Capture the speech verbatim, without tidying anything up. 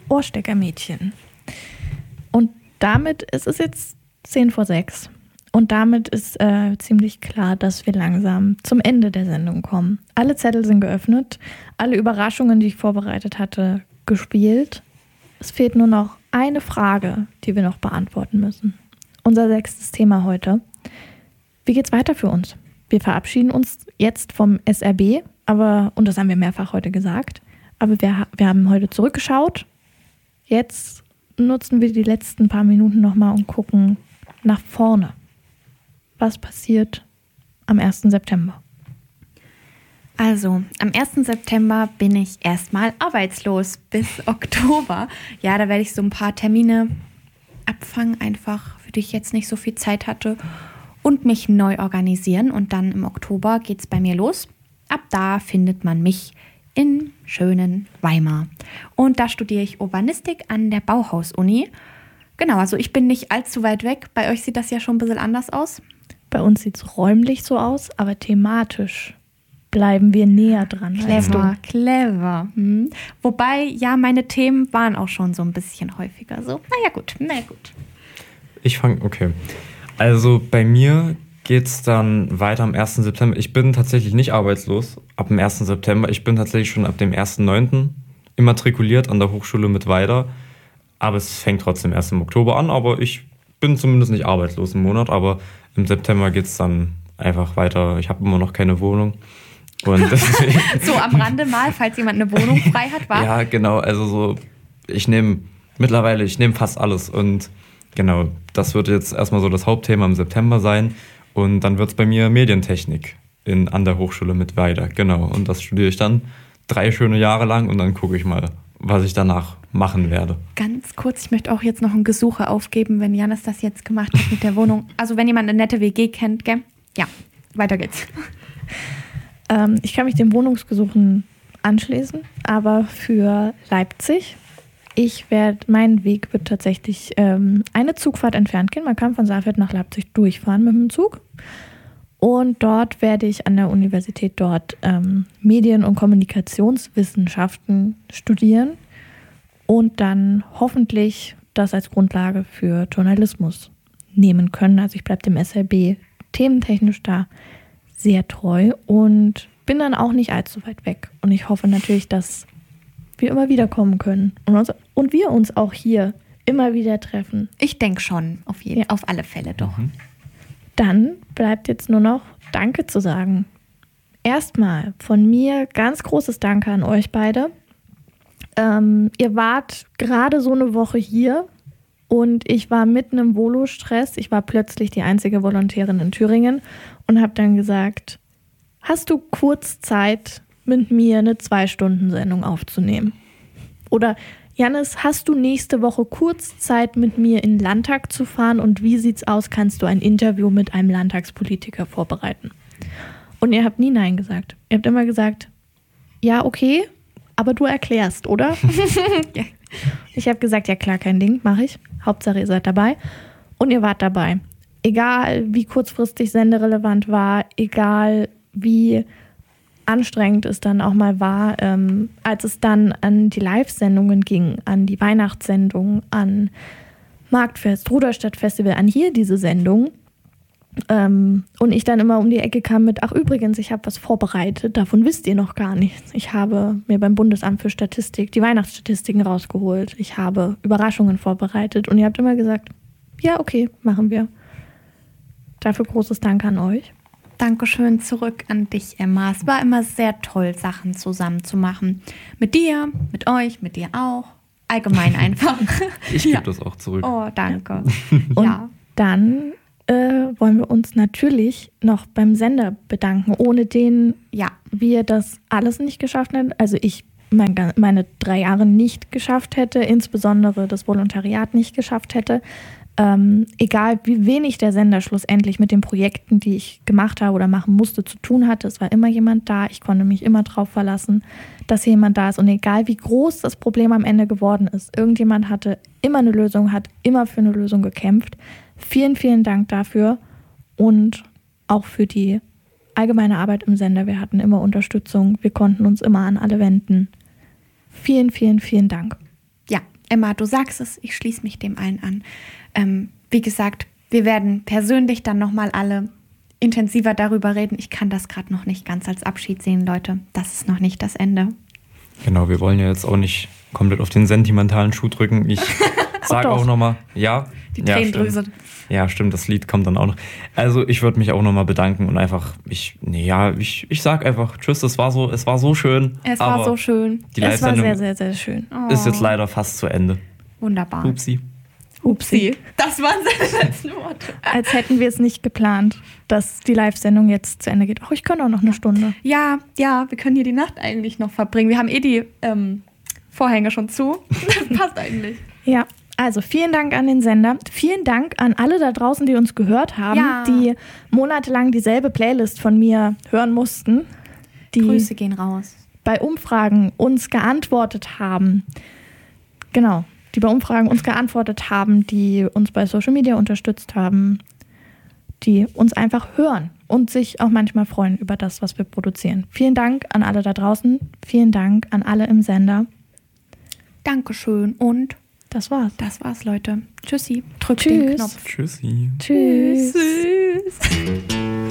Ohrsteckermädchen. Und damit ist es jetzt zehn vor sechs. Und damit ist äh, ziemlich klar, dass wir langsam zum Ende der Sendung kommen. Alle Zettel sind geöffnet, alle Überraschungen, die ich vorbereitet hatte, gespielt. Es fehlt nur noch eine Frage, die wir noch beantworten müssen. Unser sechstes Thema heute. Wie geht's weiter für uns? Wir verabschieden uns jetzt vom S R B, aber, und das haben wir mehrfach heute gesagt, aber wir, wir haben heute zurückgeschaut. Jetzt nutzen wir die letzten paar Minuten nochmal und gucken nach vorne. Was passiert am ersten September? Also, am ersten September bin ich erstmal arbeitslos bis Oktober. Ja, da werde ich so ein paar Termine abfangen, einfach, für die ich jetzt nicht so viel Zeit hatte und mich neu organisieren. Und dann im Oktober geht es bei mir los. Ab da findet man mich in schönen Weimar. Und da studiere ich Urbanistik an der Bauhaus-Uni. Genau, also ich bin nicht allzu weit weg. Bei euch sieht das ja schon ein bisschen anders aus. Bei uns sieht es räumlich so aus, aber thematisch bleiben wir näher dran. Clever, clever. Hm. Wobei, ja, meine Themen waren auch schon so ein bisschen häufiger so. Naja, gut, naja, gut. Ich fange, okay. Also bei mir geht es dann weiter am ersten September. Ich bin tatsächlich nicht arbeitslos ab dem ersten September. Ich bin tatsächlich schon ab dem ersten neunten immatrikuliert an der Hochschule Mittweida. Aber es fängt trotzdem erst im Oktober an. Aber ich bin zumindest nicht arbeitslos im Monat. Aber im September geht es dann einfach weiter. Ich habe immer noch keine Wohnung. Und deswegen so am Rande mal, falls jemand eine Wohnung frei hat, war? Ja, genau. Also so, ich nehme mittlerweile, ich nehme fast alles. Und genau, das wird jetzt erstmal so das Hauptthema im September sein. Und dann wird es bei mir Medientechnik in, an der Hochschule Mittweida. Genau. Und das studiere ich dann drei schöne Jahre lang und dann gucke ich mal, was ich danach machen werde. Ganz kurz, ich möchte auch jetzt noch ein Gesuche aufgeben, wenn Janis das jetzt gemacht hat mit der Wohnung. Also wenn jemand eine nette W G kennt, gell? Ja, weiter geht's. Ähm, ich kann mich den Wohnungsgesuchen anschließen, aber für Leipzig. Ich werde, mein Weg wird tatsächlich ähm, eine Zugfahrt entfernt gehen. Man kann von Saalfeld nach Leipzig durchfahren mit dem Zug. Und dort werde ich an der Universität dort ähm, Medien- und Kommunikationswissenschaften studieren und dann hoffentlich das als Grundlage für Journalismus nehmen können. Also ich bleibe dem S R B thementechnisch da sehr treu und bin dann auch nicht allzu weit weg. Und ich hoffe natürlich, dass wir immer wieder kommen können und, uns, und wir uns auch hier immer wieder treffen. Ich denke schon, auf, jeden, ja. auf alle Fälle doch. Mhm. Dann bleibt jetzt nur noch Danke zu sagen. Erstmal von mir ganz großes Danke an euch beide. Ähm, ihr wart gerade so eine Woche hier und ich war mitten im Volo-Stress. Ich war plötzlich die einzige Volontärin in Thüringen und habe dann gesagt, hast du kurz Zeit, mit mir eine Zwei-Stunden-Sendung aufzunehmen? Oder Janis, hast du nächste Woche kurz Zeit, mit mir in den Landtag zu fahren und wie sieht's aus, kannst du ein Interview mit einem Landtagspolitiker vorbereiten? Und ihr habt nie Nein gesagt. Ihr habt immer gesagt, ja, okay, aber du erklärst, oder? Ja. Ich habe gesagt, ja klar, kein Ding, mache ich. Hauptsache ihr seid dabei. Und ihr wart dabei. Egal, wie kurzfristig senderelevant war, egal, wie anstrengend es dann auch mal war, ähm, als es dann an die Live-Sendungen ging, an die Weihnachtssendung, an Marktfest, Ruderstadtfestival, an hier diese Sendung. Ähm, und ich dann immer um die Ecke kam mit, ach übrigens, ich habe was vorbereitet, davon wisst ihr noch gar nichts. Ich habe mir beim Bundesamt für Statistik die Weihnachtsstatistiken rausgeholt. Ich habe Überraschungen vorbereitet und ihr habt immer gesagt, ja okay, machen wir. Dafür großes Dank an euch. Dankeschön zurück an dich, Emma. Es war immer sehr toll, Sachen zusammen zu machen. Mit dir, mit euch, mit dir auch. Allgemein einfach. Ich gebe ja. das auch zurück. Oh, danke. Und ja. dann äh, wollen wir uns natürlich noch beim Sender bedanken, ohne den ja. wir das alles nicht geschafft hätten. Also ich mein, meine drei Jahre nicht geschafft hätte, insbesondere das Volontariat nicht geschafft hätte. Ähm, egal wie wenig der Sender schlussendlich mit den Projekten, die ich gemacht habe oder machen musste, zu tun hatte, es war immer jemand da, ich konnte mich immer drauf verlassen, dass jemand da ist und egal wie groß das Problem am Ende geworden ist, irgendjemand hatte immer eine Lösung, hat immer für eine Lösung gekämpft. Vielen, vielen Dank dafür und auch für die allgemeine Arbeit im Sender. Wir hatten immer Unterstützung, wir konnten uns immer an alle wenden. Vielen, vielen, vielen Dank. Ja, Emma, du sagst es, ich schließe mich dem allen an. Ähm, wie gesagt, wir werden persönlich dann nochmal alle intensiver darüber reden. Ich kann das gerade noch nicht ganz als Abschied sehen, Leute. Das ist noch nicht das Ende. Genau, wir wollen ja jetzt auch nicht komplett auf den sentimentalen Schuh drücken. Ich sage auch nochmal, ja. Die ja, Tränendrüse. Stimmt. Ja, stimmt, das Lied kommt dann auch noch. Also ich würde mich auch nochmal bedanken und einfach, ich, nee, ja, ich, ich sag einfach, tschüss, es war so, es war so schön. Es war so schön. Die Es war Live-Sendung sehr, sehr, sehr schön. Oh. ist jetzt leider fast zu Ende. Wunderbar. Upsi. Upsi. Das waren seine letzten Worte. Als hätten wir es nicht geplant, dass die Live-Sendung jetzt zu Ende geht. Ach, ich könnte auch noch eine Stunde. Ja, ja, wir können hier die Nacht eigentlich noch verbringen. Wir haben eh die ähm, Vorhänge schon zu. Das passt eigentlich. Ja, also vielen Dank an den Sender. Vielen Dank an alle da draußen, die uns gehört haben, Ja. die monatelang dieselbe Playlist von mir hören mussten, die Grüße gehen raus. bei Umfragen uns geantwortet haben. Genau, die bei Umfragen uns geantwortet haben, die uns bei Social Media unterstützt haben, die uns einfach hören und sich auch manchmal freuen über das, was wir produzieren. Vielen Dank an alle da draußen. Vielen Dank an alle im Sender. Dankeschön und Das war's. das war's, Leute. Tschüssi. Drückt Tschüss. den Knopf. Tschüssi. Tschüss. Tschüss.